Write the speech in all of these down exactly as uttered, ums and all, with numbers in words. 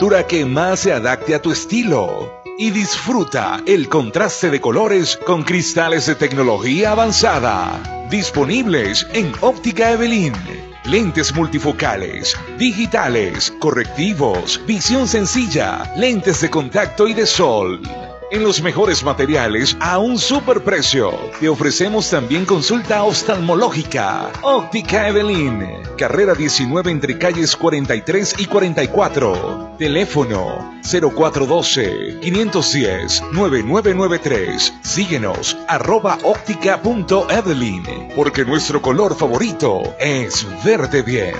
que más se adapte a tu estilo. Y disfruta el contraste de colores con cristales de tecnología avanzada. Disponibles en Óptica Evelyn. Lentes multifocales, digitales, correctivos, visión sencilla, lentes de contacto y de sol. En los mejores materiales a un superprecio. Te ofrecemos también consulta oftalmológica. Óptica Evelyn. Carrera diecinueve entre calles cuarenta y tres y cuarenta y cuatro. Teléfono cero cuatro uno dos, cinco uno cero, nueve nueve nueve tres. Síguenos arroba óptica punto evelyn. Porque nuestro color favorito es verde bien.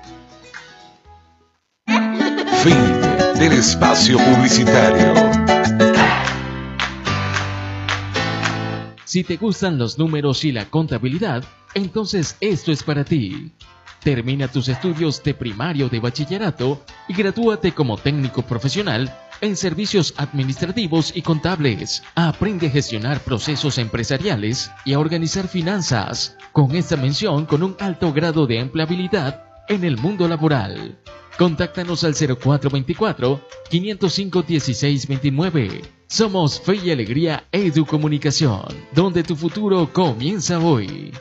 Fin del espacio publicitario. Si te gustan los números y la contabilidad, entonces esto es para ti. Termina tus estudios de primario de bachillerato y gradúate como técnico profesional en servicios administrativos y contables. Aprende a gestionar procesos empresariales y a organizar finanzas, con esta mención con un alto grado de empleabilidad en el mundo laboral. Contáctanos al cero cuatro dos cuatro, cinco cero cinco, uno seis dos nueve. Somos Fe y Alegría Educomunicación, donde tu futuro comienza hoy.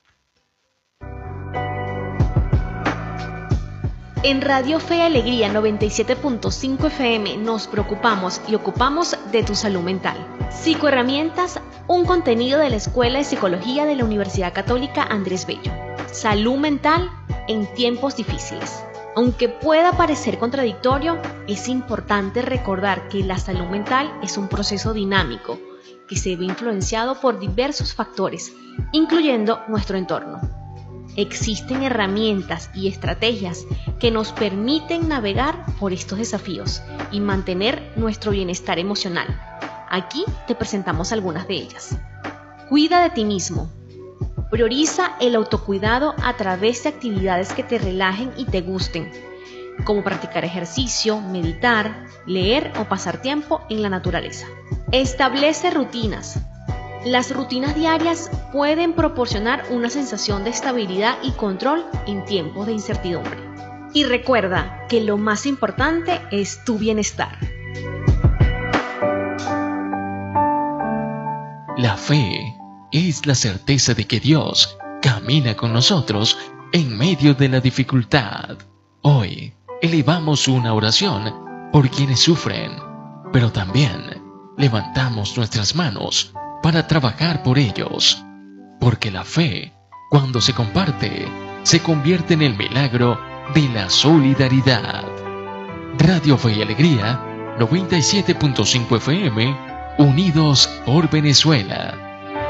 En Radio Fe y Alegría noventa y siete punto cinco F M nos preocupamos y ocupamos de tu salud mental. Psicoherramientas, un contenido de la Escuela de Psicología de la Universidad Católica Andrés Bello. Salud mental en tiempos difíciles. Aunque pueda parecer contradictorio, es importante recordar que la salud mental es un proceso dinámico que se ve influenciado por diversos factores, incluyendo nuestro entorno. Existen herramientas y estrategias que nos permiten navegar por estos desafíos y mantener nuestro bienestar emocional. Aquí te presentamos algunas de ellas. Cuida de ti mismo. Prioriza el autocuidado a través de actividades que te relajen y te gusten, como practicar ejercicio, meditar, leer o pasar tiempo en la naturaleza. Establece rutinas. Las rutinas diarias pueden proporcionar una sensación de estabilidad y control en tiempos de incertidumbre. Y recuerda que lo más importante es tu bienestar. La fe es la certeza de que Dios camina con nosotros en medio de la dificultad. Hoy elevamos una oración por quienes sufren, pero también levantamos nuestras manos para trabajar por ellos, porque la fe, cuando se comparte, se convierte en el milagro de la solidaridad. Radio Fe y Alegría noventa y siete punto cinco F M, unidos por Venezuela.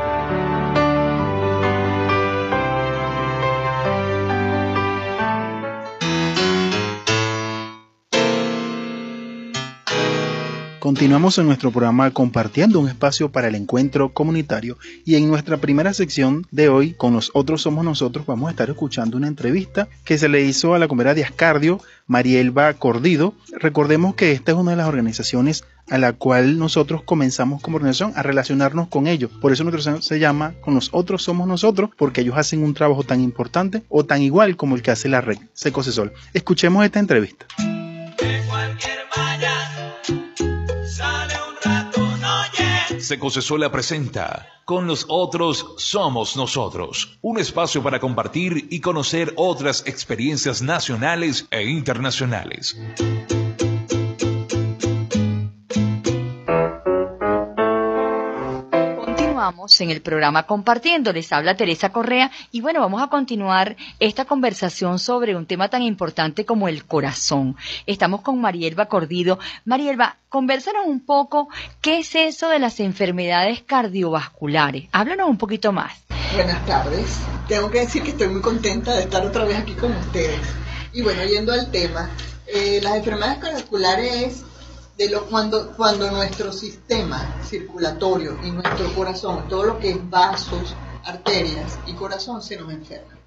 Continuamos en nuestro programa compartiendo un espacio para el encuentro comunitario y en nuestra primera sección de hoy, con Nosotros Somos Nosotros, vamos a estar escuchando una entrevista que se le hizo a la compañera de Ascardio, Marielba Cordido. Recordemos que esta es una de las organizaciones a la cual nosotros comenzamos como organización a relacionarnos con ellos. Por eso nuestra organización se llama Con Nosotros Somos Nosotros, porque ellos hacen un trabajo tan importante o tan igual como el que hace la red Secosesol. Escuchemos esta entrevista. De cualquier malla sale un rato, oye. Secosesola presenta Con Nosotros Somos Nosotros, un espacio para compartir y conocer otras experiencias nacionales e internacionales. Continuamos en el programa Compartiendo. Les habla Teresa Correa y bueno, vamos a continuar esta conversación sobre un tema tan importante como el corazón. Estamos con Marielba Cordido. Marielba, convérsanos un poco, ¿qué es eso de las enfermedades cardiovasculares? Háblanos un poquito más. Buenas tardes. Tengo que decir que estoy muy contenta de estar otra vez aquí con ustedes. Y bueno, yendo al tema, eh, las enfermedades cardiovasculares de lo, cuando, cuando nuestro sistema circulatorio y nuestro corazón, todo lo que es vasos, arterias y corazón se nos enferma.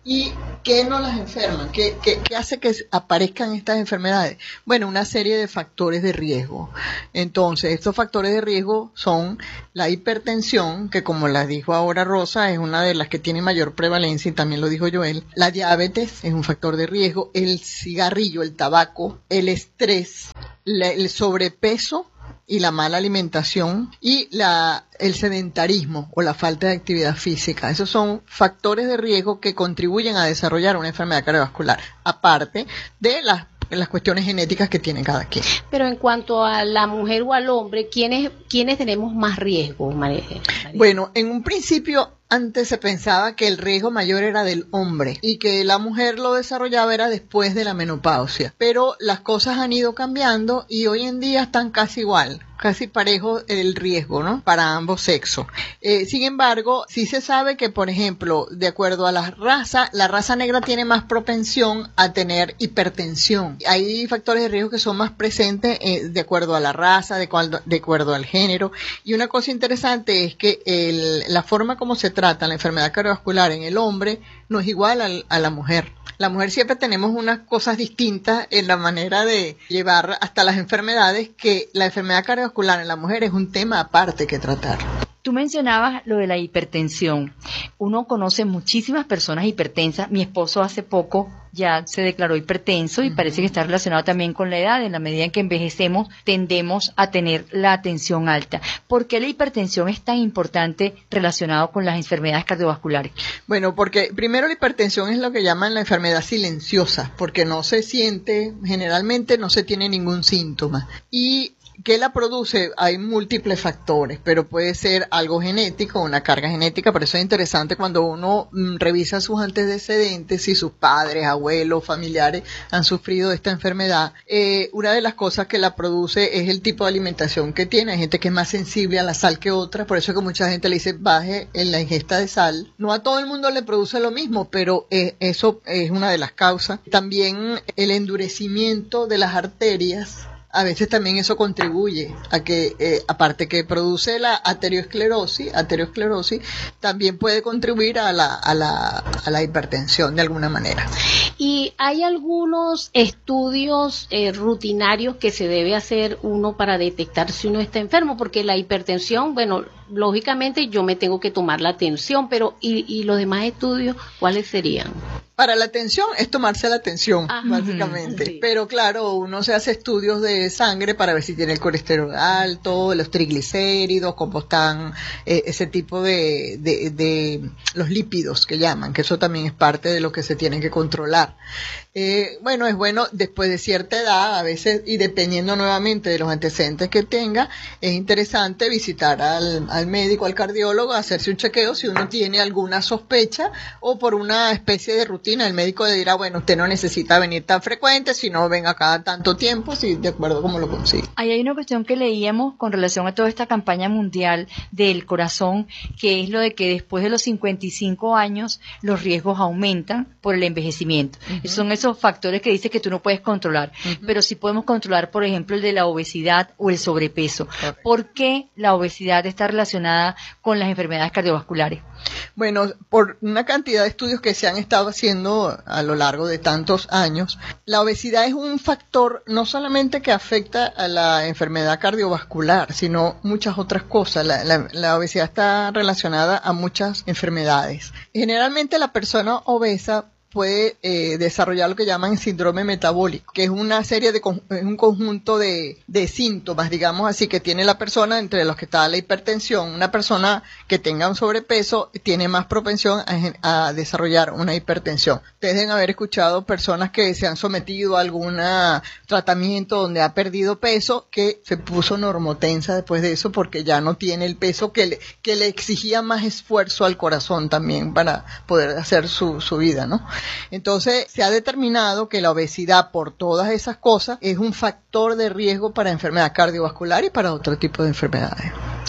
¿Y qué no las enferman? ¿Qué, qué, qué hace que aparezcan estas enfermedades? Bueno, una serie de factores de riesgo. Entonces, estos factores de riesgo son la hipertensión, que como la dijo ahora Rosa, es una de las que tiene mayor prevalencia, y también lo dijo Joel. La diabetes es un factor de riesgo, el cigarrillo, el tabaco, el estrés, la, el sobrepeso y la mala alimentación y la, el sedentarismo o la falta de actividad física. Esos son factores de riesgo que contribuyen a desarrollar una enfermedad cardiovascular, aparte de las, las cuestiones genéticas que tiene cada quien. Pero en cuanto a la mujer o al hombre, ¿quiénes, quiénes tenemos más riesgo, María? Bueno, en un principio antes se pensaba que el riesgo mayor era del hombre y que la mujer lo desarrollaba era después de la menopausia. Pero las cosas han ido cambiando y hoy en día están casi igual, casi parejo el riesgo, ¿no? Para ambos sexos. Eh, sin embargo, sí se sabe que, por ejemplo, de acuerdo a la raza, la raza negra tiene más propensión a tener hipertensión. Hay factores de riesgo que son más presentes eh, de acuerdo a la raza, de, cual, de acuerdo al género. Y una cosa interesante es que el, la forma como se trata la enfermedad cardiovascular en el hombre no es igual al, a la mujer. La mujer siempre tenemos unas cosas distintas en la manera de llevar hasta las enfermedades, que la enfermedad cardiovascular en la mujer es un tema aparte que tratar. Tú mencionabas lo de la hipertensión. Uno conoce muchísimas personas hipertensas. Mi esposo hace poco ya se declaró hipertenso y uh-huh. parece que está relacionado también con la edad. En la medida en que envejecemos, tendemos a tener la tensión alta. ¿Por qué la hipertensión es tan importante relacionado con las enfermedades cardiovasculares? Bueno, porque primero la hipertensión es lo que llaman la enfermedad silenciosa, porque no se siente, generalmente no se tiene ningún síntoma. Y ¿qué la produce? Hay múltiples factores, pero puede ser algo genético, una carga genética. Por eso es interesante cuando uno mm, revisa sus antecedentes, si sus padres, abuelos, familiares han sufrido de esta enfermedad. Eh, una de las cosas que la produce es el tipo de alimentación que tiene. Hay gente que es más sensible a la sal que otra, por eso es que mucha gente le dice baje en la ingesta de sal. No a todo el mundo le produce lo mismo, pero eh, eso es una de las causas. También el endurecimiento de las arterias. A veces también eso contribuye a que, eh, aparte que produce la aterosclerosis, aterosclerosis, también puede contribuir a la, a la, a la hipertensión de alguna manera. ¿Y hay algunos estudios eh, rutinarios que se debe hacer uno para detectar si uno está enfermo? Porque la hipertensión, bueno, lógicamente yo me tengo que tomar la tensión, pero ¿y, y los demás estudios cuáles serían? Para la tensión es tomarse la tensión, Ajá, básicamente. Sí. Pero claro, uno se hace estudios de sangre para ver si tiene el colesterol alto, los triglicéridos, cómo están eh, ese tipo de, de, de los lípidos que llaman, que eso también es parte de lo que se tiene que controlar. Eh, bueno, es bueno después de cierta edad, a veces, y dependiendo nuevamente de los antecedentes que tenga, es interesante visitar al, al médico, al cardiólogo, hacerse un chequeo si uno tiene alguna sospecha o por una especie de rutina. El médico le dirá, bueno, usted no necesita venir tan frecuente, sino venga cada tanto tiempo, si de acuerdo cómo lo consigue. Ahí hay una cuestión que leíamos con relación a toda esta campaña mundial del corazón, que es lo de que después de los cincuenta y cinco años los riesgos aumentan por el envejecimiento. Uh-huh. Son esos factores que dice que tú no puedes controlar, uh-huh. pero sí podemos controlar, por ejemplo, el de la obesidad o el sobrepeso. Correcto. ¿Por qué la obesidad está relacionada con las enfermedades cardiovasculares? Bueno, por una cantidad de estudios que se han estado haciendo a lo largo de tantos años, la obesidad es un factor no solamente que afecta a la enfermedad cardiovascular, sino muchas otras cosas. La, la, la obesidad está relacionada a muchas enfermedades. Generalmente la persona obesa puede eh, desarrollar lo que llaman síndrome metabólico, que es una serie de es un conjunto de, de síntomas, digamos así, que tiene la persona, entre los que está la hipertensión. Una persona que tenga un sobrepeso tiene más propensión a, a desarrollar una hipertensión. Ustedes deben haber escuchado personas que se han sometido a algún tratamiento donde ha perdido peso, que se puso normotensa después de eso porque ya no tiene el peso que le, que le exigía más esfuerzo al corazón también para poder hacer su, su vida, ¿no? Entonces, se ha determinado que la obesidad, por todas esas cosas, es un factor de riesgo para enfermedad cardiovascular y para otro tipo de enfermedades.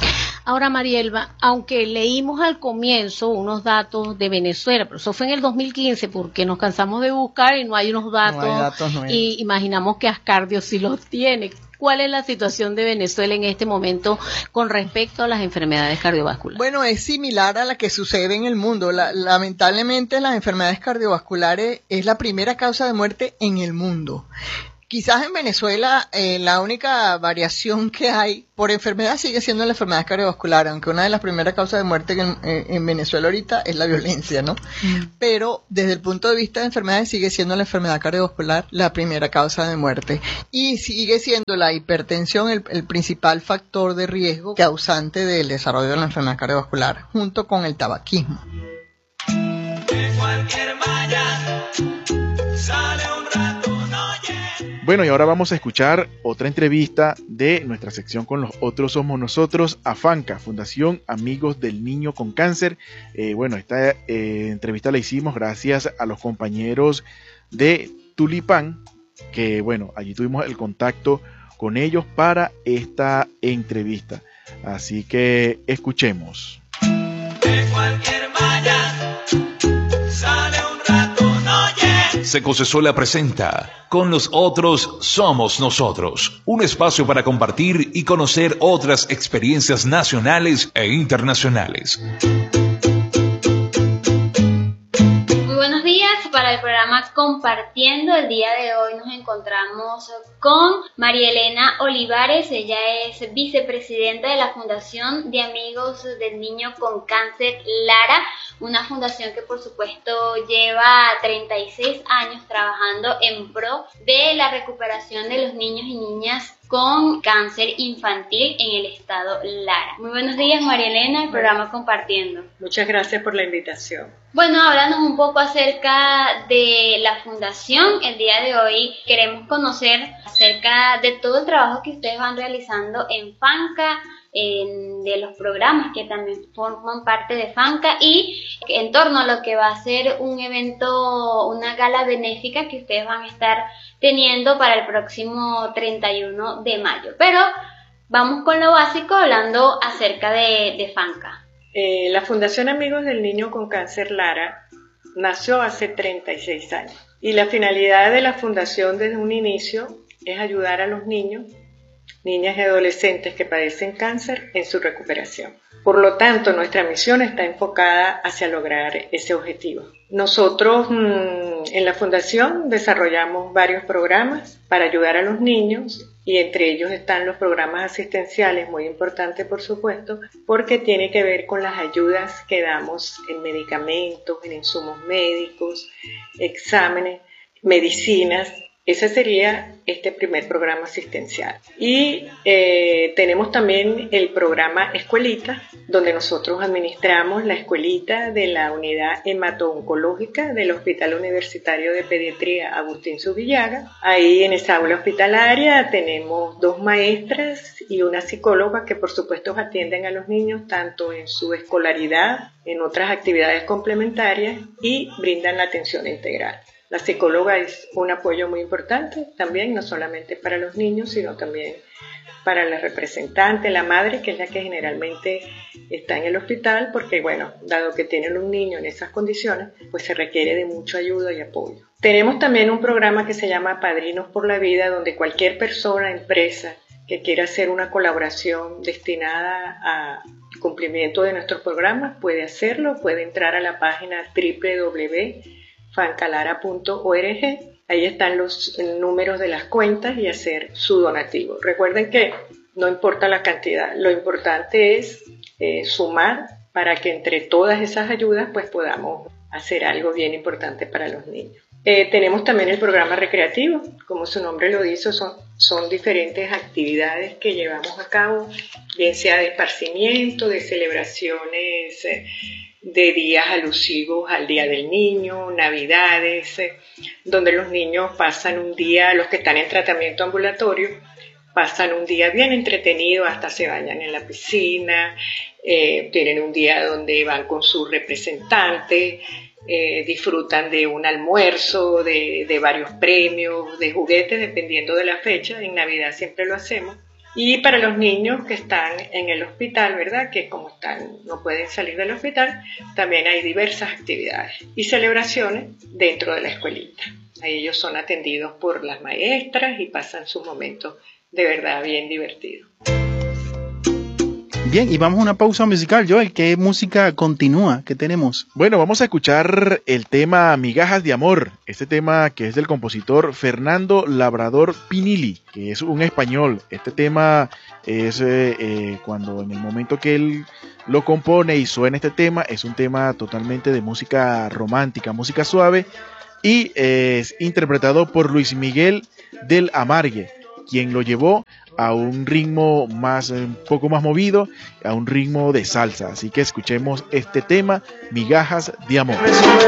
Ahora, Marielba, aunque leímos al comienzo unos datos de Venezuela, pero eso fue en el dos mil quince porque nos cansamos de buscar y no hay unos datos, No hay datos nuevos. Y imaginamos que Ascardio sí los tiene. ¿Cuál es la situación de Venezuela en este momento con respecto a las enfermedades cardiovasculares? Bueno, es similar a la que sucede en el mundo. La- lamentablemente, las enfermedades cardiovasculares es la primera causa de muerte en el mundo. Quizás en Venezuela eh, la única variación que hay por enfermedad sigue siendo la enfermedad cardiovascular, aunque una de las primeras causas de muerte en, en- en Venezuela ahorita es la violencia, ¿no? Mm. Pero desde el punto de vista de enfermedades sigue siendo la enfermedad cardiovascular la primera causa de muerte. Y sigue siendo la hipertensión el, el principal factor de riesgo causante del desarrollo de la enfermedad cardiovascular, junto con el tabaquismo. De cualquier malla sale un ratón, oye. Bueno, y ahora vamos a escuchar otra entrevista de nuestra sección con los otros somos nosotros, a FANCA, Fundación Amigos del Niño con Cáncer. Eh, bueno, esta eh, entrevista la hicimos gracias a los compañeros de Tulipán, que bueno, allí tuvimos el contacto con ellos para esta entrevista. Así que escuchemos. De cualquier malla sale un ratón, oye. Secosesola presenta Con los otros somos nosotros, un espacio para compartir y conocer otras experiencias nacionales e internacionales. Muy buenos días para el programa Compartiendo. El día de hoy nos encontramos con María Elena Olivares. Ella es vicepresidenta de la Fundación de Amigos del Niño con Cáncer Lara, una fundación que por supuesto lleva treinta y seis años trabajando en pro de la recuperación de los niños y niñas con cáncer infantil en el estado Lara. Muy buenos días, María Elena, el programa Compartiendo. Muchas gracias por la invitación. Bueno, háblanos un poco acerca de la fundación. El día de hoy queremos conocer acerca de todo el trabajo que ustedes van realizando en FANCA, en, de los programas que también forman parte de FANCA y en torno a lo que va a ser un evento, una gala benéfica que ustedes van a estar teniendo para el próximo treinta y uno de mayo. Pero vamos con lo básico hablando acerca de, de FANCA. Eh, la Fundación Amigos del Niño con Cáncer Lara nació hace treinta y seis años y la finalidad de la fundación desde un inicio es ayudar a los niños, niñas y adolescentes que padecen cáncer en su recuperación. Por lo tanto, nuestra misión está enfocada hacia lograr ese objetivo. Nosotros mmm, en la fundación desarrollamos varios programas para ayudar a los niños y entre ellos están los programas asistenciales, muy importantes por supuesto, porque tiene que ver con las ayudas que damos en medicamentos, en insumos médicos, exámenes, medicinas. Ese sería este primer programa asistencial. Y eh, tenemos también el programa Escuelita, donde nosotros administramos la escuelita de la unidad hemato-oncológica del Hospital Universitario de Pediatría Agustín Zubillaga. Ahí en esa aula hospitalaria tenemos dos maestras y una psicóloga que por supuesto atienden a los niños tanto en su escolaridad, en otras actividades complementarias y brindan la atención integral. La psicóloga es un apoyo muy importante también, no solamente para los niños, sino también para la representante, la madre, que es la que generalmente está en el hospital, porque bueno, dado que tienen un niño en esas condiciones, pues se requiere de mucha ayuda y apoyo. Tenemos también un programa que se llama Padrinos por la Vida, donde cualquier persona, empresa, que quiera hacer una colaboración destinada a cumplimiento de nuestros programas, puede hacerlo, puede entrar a la página doble u doble u doble u punto fancalara punto org. Ahí están los números de las cuentas y hacer su donativo. Recuerden que no importa la cantidad, lo importante es eh, sumar para que entre todas esas ayudas pues podamos hacer algo bien importante para los niños. Eh, tenemos también el programa recreativo, como su nombre lo dice, son, son diferentes actividades que llevamos a cabo, bien sea de esparcimiento, de celebraciones, eh, de días alusivos al Día del Niño, Navidades, eh, donde los niños pasan un día, los que están en tratamiento ambulatorio, pasan un día bien entretenido, hasta se bañan en la piscina, eh, tienen un día donde van con su representante, eh, disfrutan de un almuerzo, de, de varios premios, de juguetes, dependiendo de la fecha. En Navidad siempre lo hacemos, Y para los niños que están en el hospital, ¿verdad? Que como están, no pueden salir del hospital, también hay diversas actividades y celebraciones dentro de la escuelita. Ahí ellos son atendidos por las maestras y pasan sus momentos de verdad bien divertidos. Bien, y vamos a una pausa musical. Joel, ¿qué música continúa? ¿Qué tenemos? Bueno, vamos a escuchar el tema Migajas de Amor, este tema que es del compositor Fernando Labrador Pinilli, que es un español. Este tema es eh, eh, cuando en el momento que él lo compone y suena este tema, es un tema totalmente de música romántica, música suave, y eh, es interpretado por Luis Miguel del Amargue, quien lo llevó a un ritmo más, un poco más movido, a un ritmo de salsa. Así que escuchemos este tema, Migajas de Amor.